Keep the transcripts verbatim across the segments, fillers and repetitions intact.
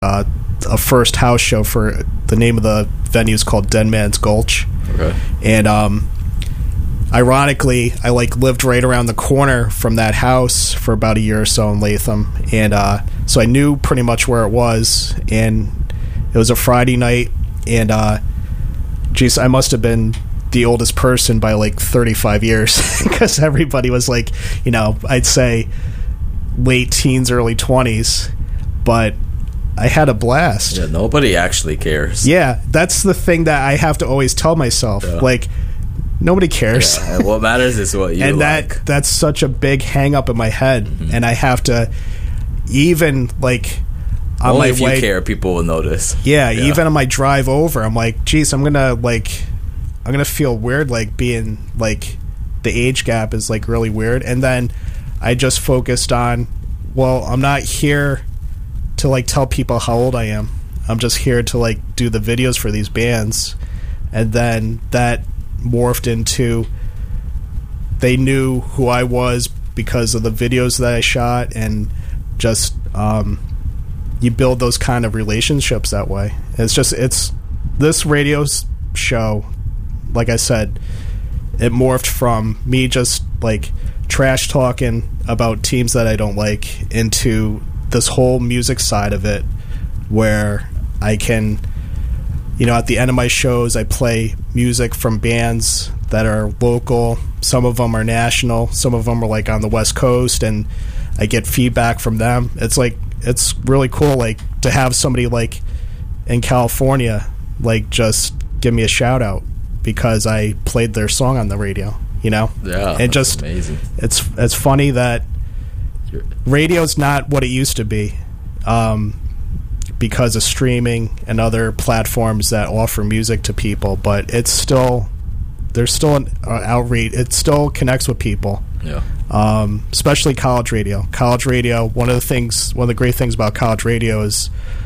uh, a first house show for the name of the venue is called Dead Man's Gulch. Okay. And um, ironically, I like lived right around the corner from that house for about a year or so in Latham, and uh, so I knew pretty much where it was. And it was a Friday night, and uh, geez, I must have been the oldest person by like thirty-five years because everybody was like, you know, I'd say late teens, early twenties, but I had a blast. Yeah, nobody actually cares. Yeah, that's the thing that I have to always tell myself. Yeah. Like, nobody cares. Yeah, and what matters is what you and like. that that's such a big hang up in my head, Mm-hmm. and I have to even like on Only my if way. you care, people will notice. Yeah, Yeah. even on my drive over, I'm like, geez, I'm gonna like, I'm gonna feel weird, like being like, the age gap is like really weird, and then I just focused on, well, I'm not here to like tell people how old I am. I'm just here to like do the videos for these bands, and then that morphed into they knew who I was because of the videos that I shot, and just um, you build those kind of relationships that way. It's just it's this radio show, like I said, it morphed from me just like trash talking about teams that I don't like into this whole music side of it, where I can, you know, at the end of my shows, I play music from bands that are local. Some of them are national. Some of them are like on the West Coast, and I get feedback from them. It's like, it's really cool, like to have somebody like in California, like just give me a shout out because I played their song on the radio, you know? Yeah, and that's just amazing. It's it's funny that radio's not what it used to be, um, because of streaming and other platforms that offer music to people. But it's still there's still an uh, outreach. It still connects with people. Yeah. Um, especially college radio. College radio. One of the things, one of the great things about college radio is,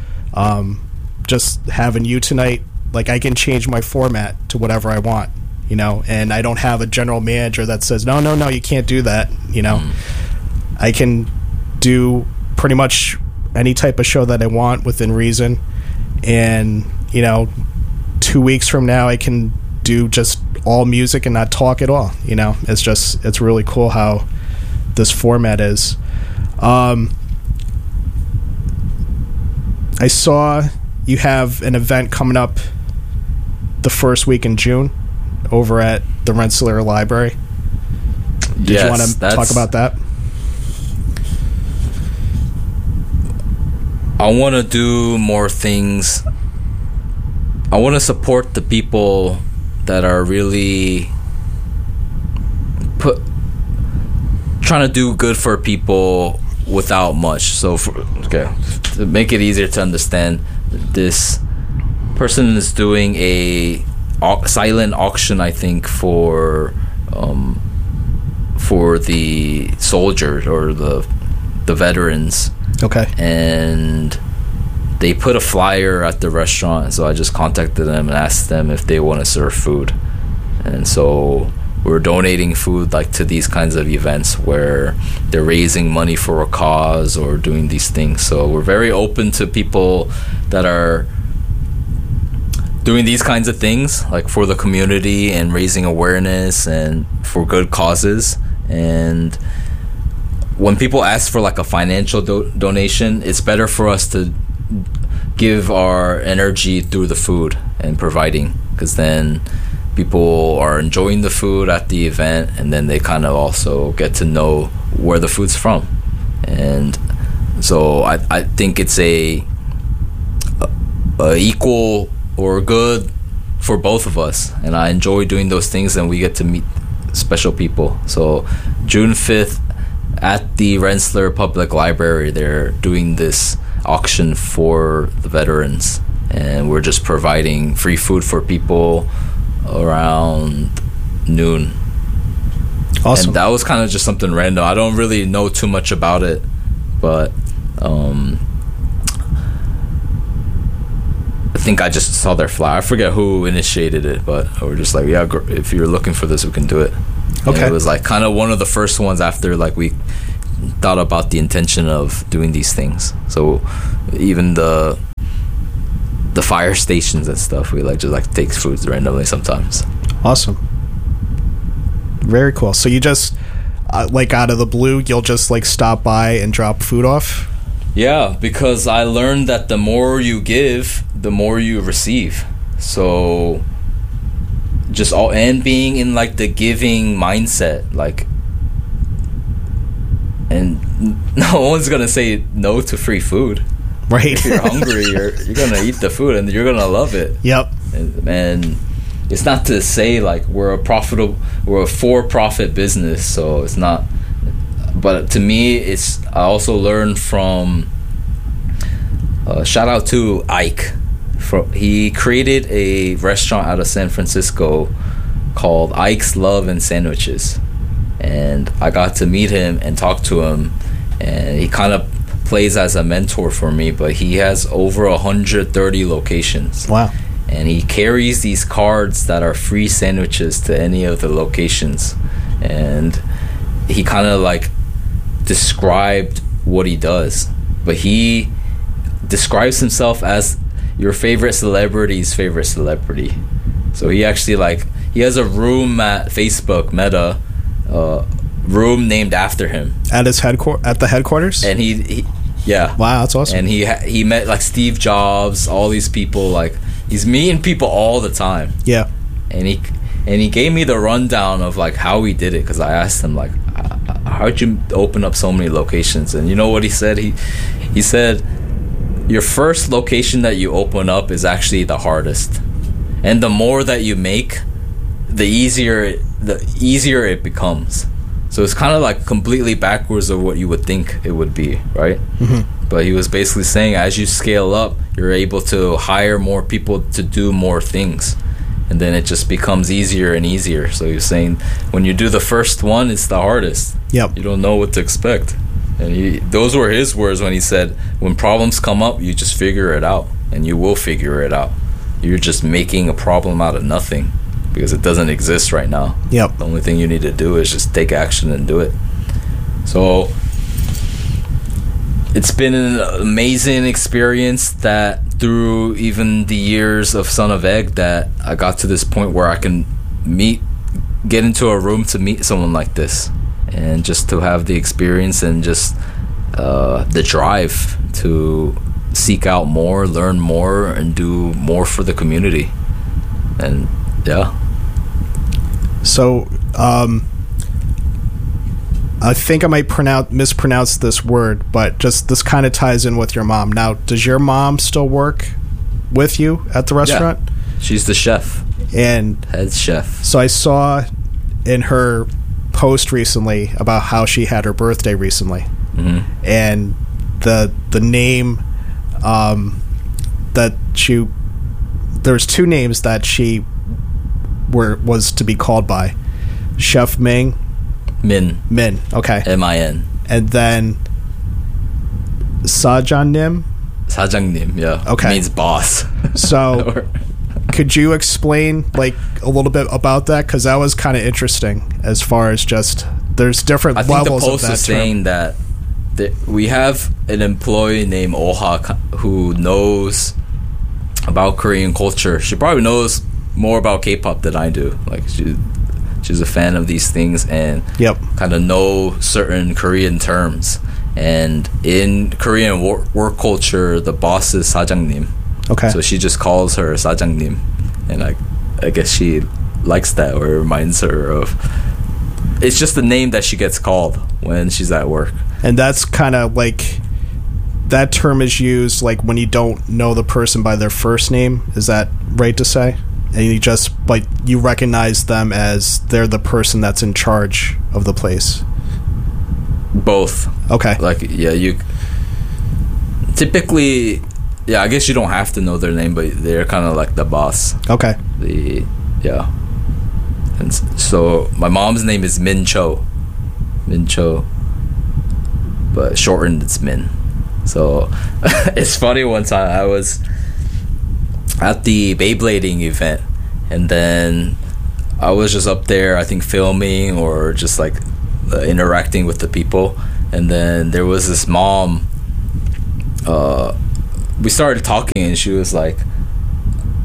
um, just having you tonight. Like I can change my format to whatever I want, you know, and I don't have a general manager that says, no, no, no, you can't do that, you know. Mm. I can do pretty much any type of show that I want within reason. And, you know, two weeks from now, I can do just all music and not talk at all. You know, it's just, it's really cool how this format is. Um, I saw you have an event coming up the first week in June over at the Rensselaer Library. Did yes, you want to talk about that? I want to do more things. I want to support the people that are really put trying to do good for people without much. So, for, okay, to make it easier to understand, this person is doing a au- silent auction, I think, for um, for the soldiers or the the veterans. Okay. And they put a flyer at the restaurant, so I just contacted them and asked them if they want to serve food. And so we're donating food like to these kinds of events where they're raising money for a cause or doing these things. So we're very open to people that are doing these kinds of things, like for the community and raising awareness and for good causes. And when people ask for like a financial do- donation, it's better for us to give our energy through the food and providing, because then people are enjoying the food at the event, and then they kind of also get to know where the food's from. And so I, I think it's a, a, a equal or good for both of us, and I enjoy doing those things, and we get to meet special people. So June fifth at the Rensselaer Public Library, they're doing this auction for the veterans, and we're just providing free food for people around noon. Awesome. And that was kind of just something random. I don't really know too much about it, but um, I think I just saw their flyer. I forget who initiated it, but we're just like, yeah, if you're looking for this, we can do it. Okay. And it was like kind of one of the first ones after like we thought about the intention of doing these things. So even the the fire stations and stuff. We like just like take foods randomly sometimes. Awesome. Very cool. So you just uh, like out of the blue, you'll just like stop by and drop food off? Yeah, because I learned that the more you give, the more you receive. So just all, and being in like the giving mindset, like, and no one's gonna say no to free food. Right. If you're hungry, you're you're gonna eat the food and you're gonna love it. Yep. And, and it's not to say like we're a profitable, we're a for-profit business, so it's not. But to me, it's I also learned from. Uh, shout out to Ike. From, he created a restaurant out of San Francisco called Ike's Love and Sandwiches, and I got to meet him and talk to him, and he kind of plays as a mentor for me. But he has over one hundred thirty locations. Wow. And he carries these cards that are free sandwiches to any of the locations, and he kind of like described what he does, but he describes himself as your favorite celebrity's favorite celebrity. So he actually like he has a room at Facebook Meta, uh, room named after him at his headquarters. At the headquarters, and he, he yeah, wow, that's awesome. And he ha- he met like Steve Jobs, all these people. Like he's meeting people all the time. Yeah, and he and he gave me the rundown of like how he did it, because I asked him like, how'd you open up so many locations? And you know what he said? He he said, your first location that you open up is actually the hardest, and the more that you make, the easier the easier it becomes. So it's kind of like completely backwards of what you would think it would be, right? Mm-hmm. But he was basically saying as you scale up, you're able to hire more people to do more things, and then it just becomes easier and easier. So he was saying when you do the first one, it's the hardest. Yep. You don't know what to expect. And he, those were his words when he said, when problems come up, you just figure it out, and you will figure it out. You're just making a problem out of nothing because it doesn't exist right now. Yep. The only thing you need to do is just take action and do it. So it's been an amazing experience that through even the years of Son of Egg that I got to this point where I can meet, get into a room to meet someone like this. And just to have the experience and just uh, the drive to seek out more, learn more, and do more for the community. And yeah. So, um, I think I might pronounce mispronounce this word, but just this kind of ties in with your mom. Now, does your mom still work with you at the restaurant? Yeah. She's the chef. And head chef. So I saw in her post recently about how she had her birthday recently, mm-hmm. and the the name um, that she there's two names that she were was to be called by, Chef Ming Min Min okay M I N and then Sajangnim Sajangnim yeah okay means boss. So could you explain like a little bit about that, because that was kind of interesting as far as just there's different I think levels the post of that is term. saying that th- we have an employee named Oha who knows about Korean culture. She probably knows more about K-pop than I do. Like she, she's a fan of these things and yep. kind of know certain Korean terms. And in Korean wor- work culture, the boss is Sajangnim. Okay. So she just calls her Sajangnim, and I, I guess she likes that, or it reminds her of. It's just the name that she gets called when she's at work. And that's kind of like that term is used like when you don't know the person by their first name. Is that right to say? And you just like you recognize them as they're the person that's in charge of the place. Both. Okay. Like yeah, you typically. Yeah, I guess you don't have to know their name, but they're kind of like the boss. Okay. The yeah, and so my mom's name is Min Cho, Min Cho, but shortened it's Min. So it's funny. One time I was at the Beyblading event, and then I was just up there, I think filming or just like uh, interacting with the people, and then there was this mom. Uh, we started talking and she was like,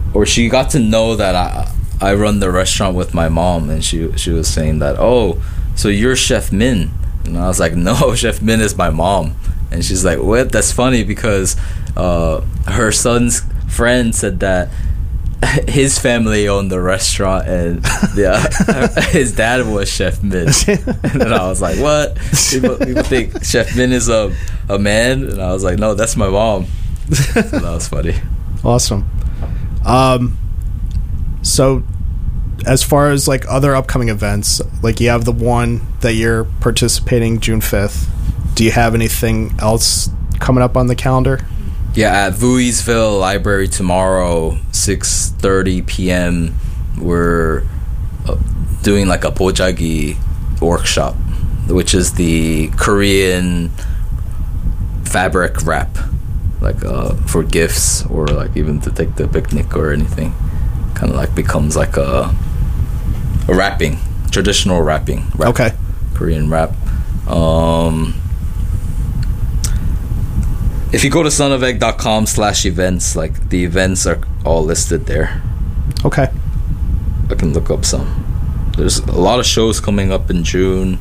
or she got to know that I I run the restaurant with my mom, and she she was saying that, oh, so you're Chef Min, and I was like, no, Chef Min is my mom, and she's like, what? That's funny because uh, her son's friend said that his family owned the restaurant, and yeah, his dad was Chef Min, and then I was like, what? People, people think Chef Min is a a man, and I was like, no, that's my mom. So that was funny. Awesome. Um, so as far as like other upcoming events, like you have the one that you're participating June fifth. Do you have anything else coming up on the calendar? Yeah, at Vuisville Library tomorrow, six thirty p.m. we're uh, doing like a bojagi workshop, which is the Korean fabric wrap, like uh, for gifts or like even to take the picnic or anything. Kind of like becomes like a a wrapping, traditional wrapping. Wrap, okay. Korean wrap. Um, if you go to sonofegg.com slash events, like the events are all listed there. Okay. I can look up some. There's a lot of shows coming up in June.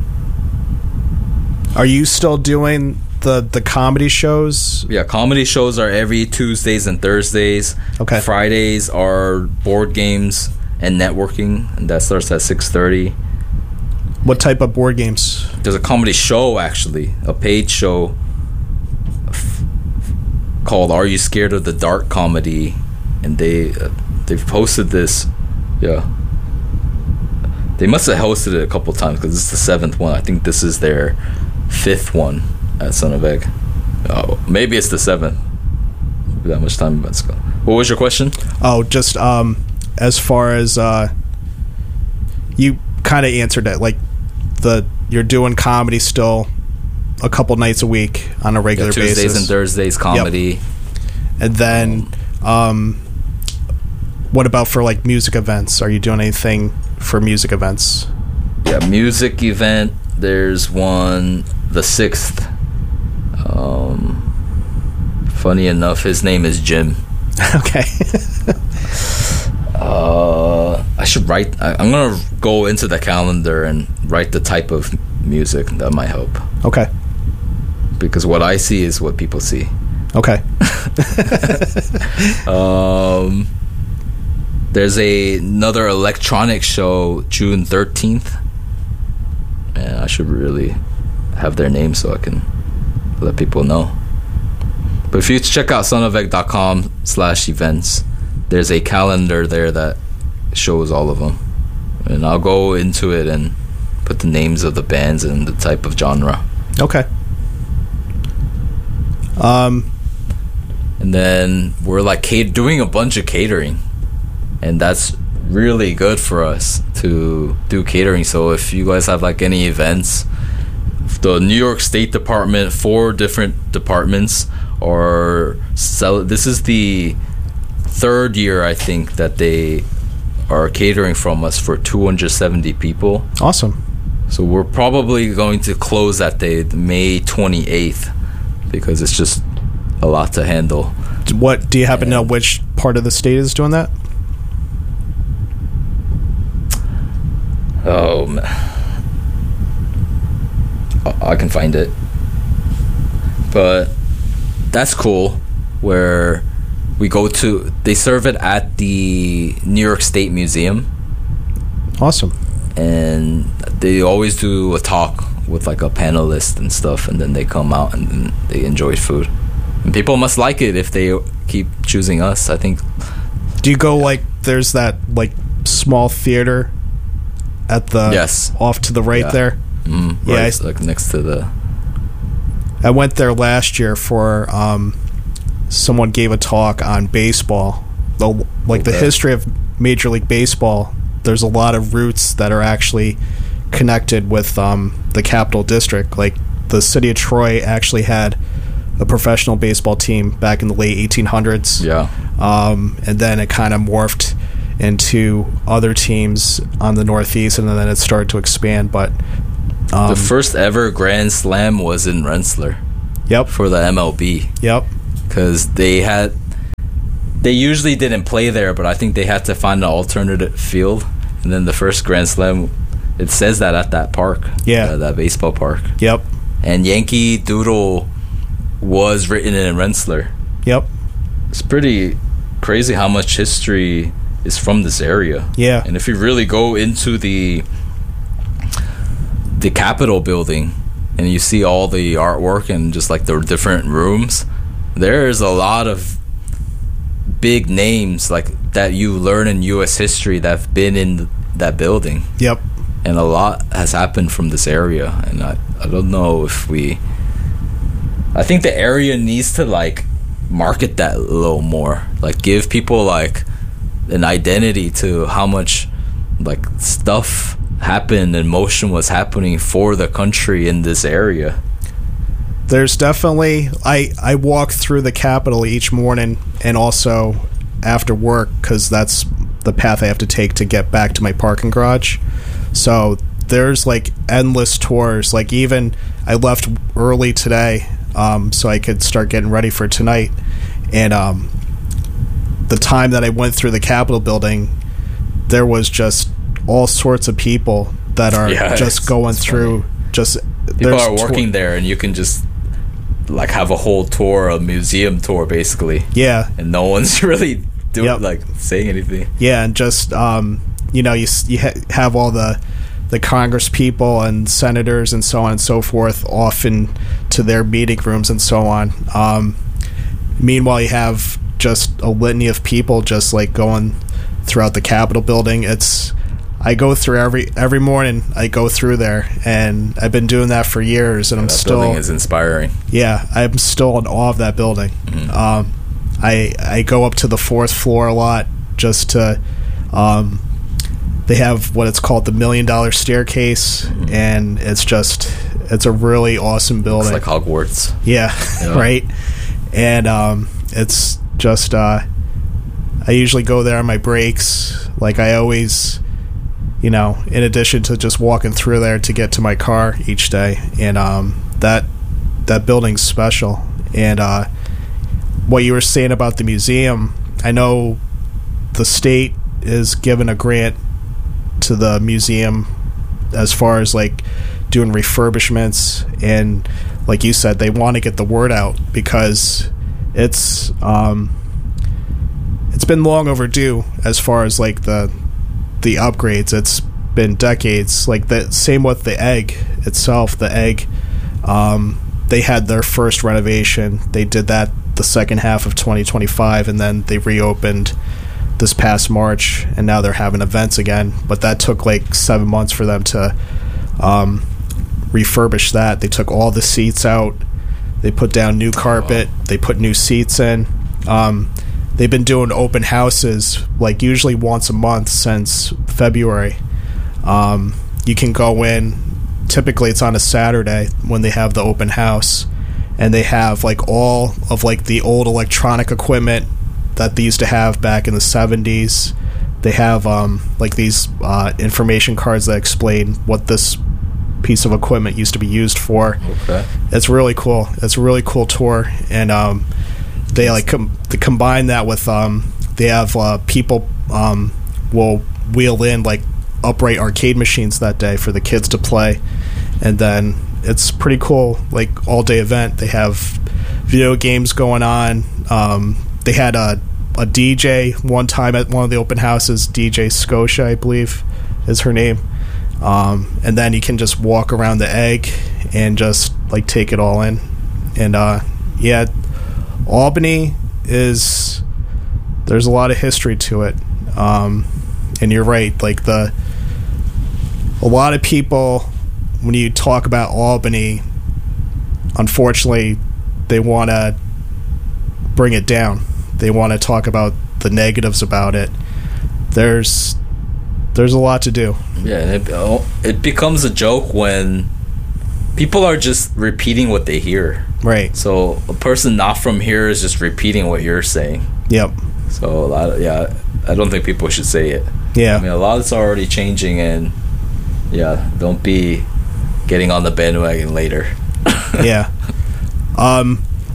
Are you still doing the the comedy shows? Yeah, comedy shows are every Tuesdays and Thursdays. Okay. Fridays are board games and networking, and that starts at six thirty. What type of board games? There's a comedy show, actually, a paid show f- called Are You Scared of the Dark Comedy, and they uh, they've posted this. Yeah, they must have hosted it a couple times because this is the seventh one. I think this is their fifth one at Son of Egg. Oh, maybe it's the seventh. Maybe that much time. Let's go. What was your question? Oh, just um, as far as uh, you kind of answered it. Like the you're doing comedy still a couple nights a week on a regular yeah, Tuesdays basis. and Thursdays comedy, yep. And then um, what about for like music events? Are you doing anything for music events? Yeah, music event. There's one the sixth. Um, funny enough, his name is Jim. Okay. uh, I should write. I, I'm gonna go into the calendar and write the type of music that might help. Okay. Because what I see is what people see. Okay. um, there's a another electronic show June thirteenth. Man, I should really have their name so I can let people know. But if you check out sonofegg.com slash events, there's a calendar there that shows all of them. And I'll go into it and put the names of the bands and the type of genre. Okay. Um, and then we're like cat- doing a bunch of catering. And that's really good for us to do catering. So if you guys have like any events, the New York State Department, four different departments are sell. This is the third year I think that they are catering from us for two hundred seventy people. Awesome. So we're probably going to close that day, May twenty-eighth, because it's just a lot to handle. What do you happen and, to know which part of the state is doing that? Oh man, I can find it, but that's cool. Where we go to, they serve it at the New York State Museum. Awesome. And they always do a talk with like a panelist and stuff, and then they come out and then they enjoy food. And people must like it if they keep choosing us, I think. Do you go like there's that like small theater at the yes off to the right yeah. there? Mm, yeah, right, I, like next to the. I went there last year for um, someone gave a talk on baseball, the like okay. the history of Major League Baseball. There's a lot of roots that are actually connected with um, the Capital District. Like the city of Troy actually had a professional baseball team back in the late eighteen hundreds. Yeah. Um, and then it kind of morphed into other teams on the Northeast, and then it started to expand. But um, the first ever Grand Slam was in Rensselaer. Yep. For the M L B. Yep. Because they had they usually didn't play there, but I think they had to find an alternative field. And then the first Grand Slam, it says that at that park. Yeah. Uh, that baseball park. Yep. And Yankee Doodle was written in Rensselaer. Yep. It's pretty crazy how much history is from this area. Yeah. And if you really go into the the Capitol building and you see all the artwork and just like the different rooms, there's a lot of big names like that you learn in U S history that have been in that building. Yep. And a lot has happened from this area, and I, I don't know if we I think the area needs to like market that a little more, like give people like an identity to how much like stuff happened and motion was happening for the country in this area. There's definitely I I walk through the Capitol each morning and also after work because that's the path I have to take to get back to my parking garage. So there's like endless tours. Like even I left early today um, so I could start getting ready for tonight. And um, the time that I went through the Capitol building, there was just all sorts of people that are yeah, just it's, going it's through. funny. Just people are working tour- there, and you can just like have a whole tour, a museum tour, basically. Yeah, and no one's really doing yep. like saying anything. Yeah, and just um, you know, you you ha- have all the the Congress people and senators and so on and so forth off in to their meeting rooms and so on. Um, meanwhile, you have just a litany of people just like going throughout the Capitol building. It's I go through every every morning. I go through there, and I've been doing that for years. And yeah, I'm that still building is inspiring. Yeah, I'm still in awe of that building. Mm-hmm. Um, I I go up to the fourth floor a lot just to. Um, they have what it's called the Million Dollar Staircase, mm-hmm. and it's just it's a really awesome building. It's like Hogwarts. Yeah, yeah. Right. And um, it's just uh, I usually go there on my breaks. Like I always. You know, in addition to just walking through there to get to my car each day, and um, that that building's special. And uh, what you were saying about the museum, I know the state is given a grant to the museum as far as like doing refurbishments, and like you said, they want to get the word out because it's um, it's been long overdue as far as like the. the upgrades. It's been decades. Like the same with the egg itself. The egg, um, they had their first renovation. They did that the second half of twenty twenty-five, and then they reopened this past March, and now they're having events again. But that took like seven months for them to um, refurbish that. They took all the seats out. They put down new carpet. They put new seats in. Um, They've been doing open houses like usually once a month since February. Um, you can go in. Typically, it's on a Saturday when they have the open house, and they have like all of like the old electronic equipment that they used to have back in the seventies. They have um, like these uh, information cards that explain what this piece of equipment used to be used for. Okay, it's really cool. It's a really cool tour, and um, they like com- they combine that with um, they have uh, people um, will wheel in like upright arcade machines that day for the kids to play, and then it's pretty cool like all day event. They have video games going on. Um, they had a a D J one time at one of the open houses. D J Scotia, I believe, is her name. Um, and then you can just walk around the egg and just like take it all in. And uh, yeah, Albany is there's a lot of history to it. Um, and you're right, like the a lot of people when you talk about Albany, unfortunately, they want to bring it down. They want to talk about the negatives about it. There's there's a lot to do. Yeah, and it, it becomes a joke when people are just repeating what they hear. Right. So a person not from here is just repeating what you're saying. Yep. So a lot of, yeah, I don't think people should say it. Yeah. I mean, a lot is already changing, and yeah, don't be getting on the bandwagon later. Yeah. Um,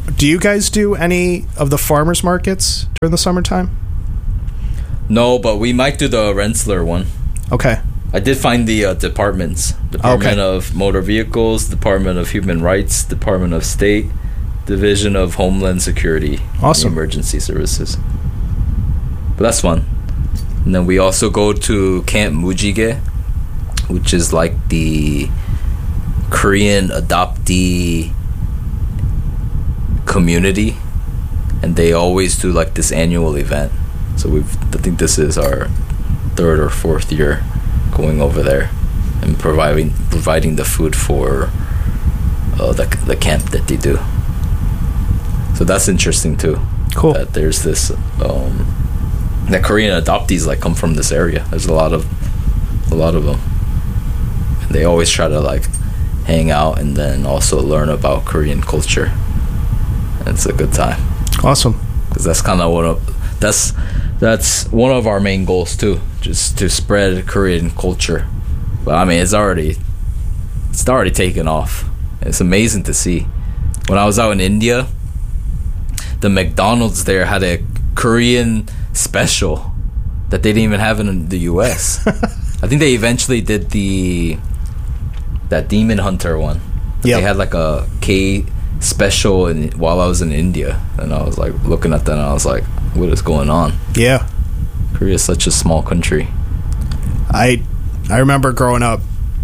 Do you guys do any of the farmers markets during the summertime? No, but we might do the Rensselaer one. Okay. I did find the uh, departments. Department Okay. of Motor Vehicles, Department of Human Rights, Department of State, Division of Homeland Security, Awesome. Emergency Services. But that's fun. And then we also go to Camp Mujige, which is like the Korean adoptee community, and they always do like this annual event. So we've I think this is our third or fourth year going over there and providing providing the food for uh, the the camp that they do. So that's interesting too. Cool. That there's this um, that Korean adoptees like come from this area. There's a lot of a lot of them. And they always try to like hang out and then also learn about Korean culture. And it's a good time. Awesome. Because that's kind of one of that's that's one of our main goals too, just to spread Korean culture. But I mean, it's already it's already taken off. It's amazing to see. When I was out in India, the McDonald's there had a Korean special that they didn't even have in the U S. I think they eventually did the that Demon Hunter one. Yeah. They had like a K special in, while I was in India, and I was like looking at that and I was like, what is going on? Yeah. Korea is such a small country. I I remember growing up,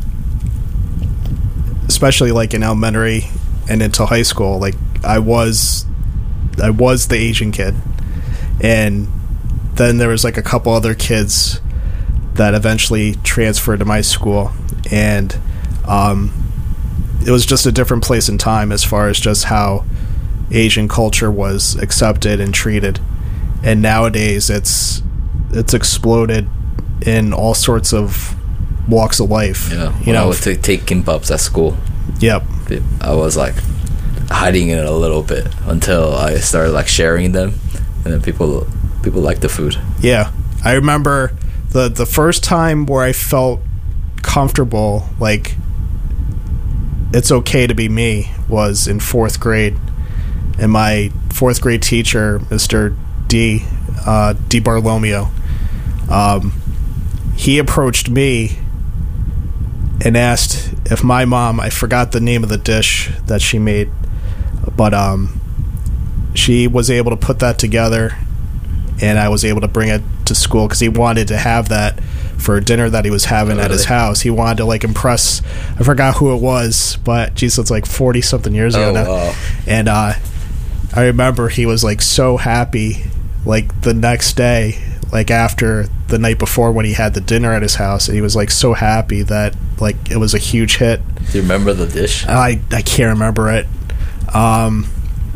especially like in elementary and into high school, like I was I was the Asian kid, and then there was like a couple other kids that eventually transferred to my school, and um, it was just a different place and time as far as just how Asian culture was accepted and treated. And nowadays it's it's exploded in all sorts of walks of life. Yeah, you when know. I would t- take kimbaps at school, Yep. it- I was like hiding it a little bit until I started like sharing them, and then people people like the food. Yeah, I remember the the first time where I felt comfortable, like it's okay to be me, was in fourth grade, and my fourth grade teacher, Mister D. Uh, D. Barlomeo, um, he approached me and asked if my mom, I forgot the name of the dish that she made, but um, she was able to put that together, and I was able to bring it to school because he wanted to have that for a dinner that he was having Oh, at his really? house. He wanted to like impress, I forgot who it was, but geez, it's like forty something years ago Oh, now. wow. And uh, I remember he was like so happy, like the next day, like after the night before when he had the dinner at his house, and he was like so happy that like it was a huge hit. Do you remember the dish? I I can't remember it. Um,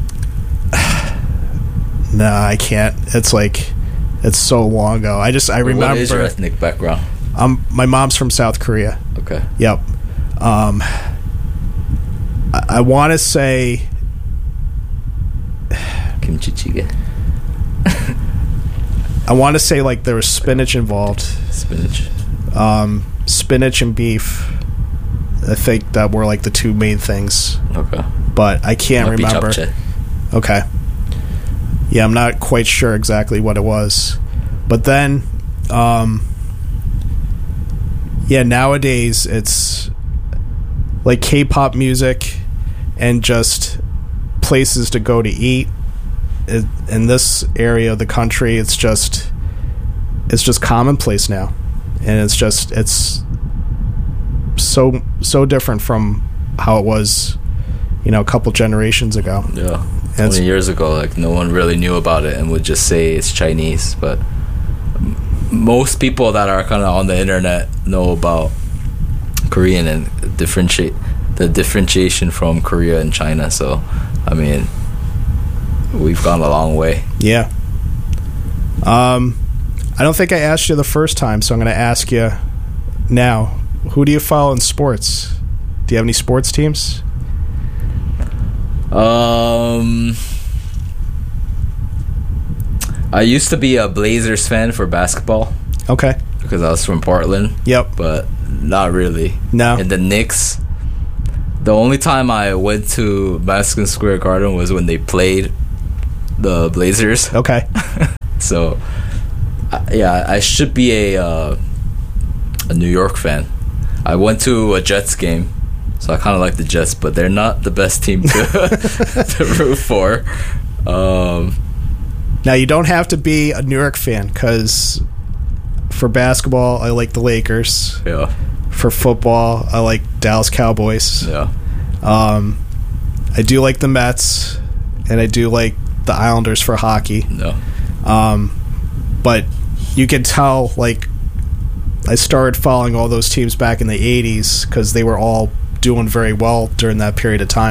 no, I can't. It's like it's so long ago. I just I remember. What is your ethnic background? Um, my mom's from South Korea. Okay. Yep. Um, I, I want to say Kimchi jjigae. I want to say like there was spinach involved. Spinach. Um, spinach and beef. I think that were like the two main things, Okay. but I can't Might be remember. japchae. Okay. Yeah, I'm not quite sure exactly what it was. But then, um, yeah, nowadays it's like K-pop music and just places to go to eat. It, in this area of the country, it's just it's just commonplace now, and it's just it's so so different from how it was, you know, a couple generations ago. Yeah. It's- twenty years ago, like no one really knew about it and would just say it's Chinese. But m- most people that are kind of on the internet know about Korean and differentiate the differentiation from Korea and China. So, I mean, we've gone a long way. Yeah. Um, I don't think I asked you the first time, so I'm going to ask you now. Who do you follow in sports? Do you have any sports teams? Um, I used to be a Blazers fan for basketball Okay. because I was from Portland, Yep. but not really. No. And the Knicks, The only time I went to Madison Square Garden was when they played the Blazers. Okay. So, uh, yeah, I should be a uh, a New York fan. I went to a Jets game, so I kind of like the Jets, but they're not the best team to, to root for. Um, now, you don't have to be a New York fan, because for basketball, I like the Lakers. Yeah. For football, I like Dallas Cowboys. Yeah. Um, I do like the Mets, and I do like the Islanders for hockey. No. Um, but you can tell, like, I started following all those teams back in the eighties because they were all doing very well during that period of time.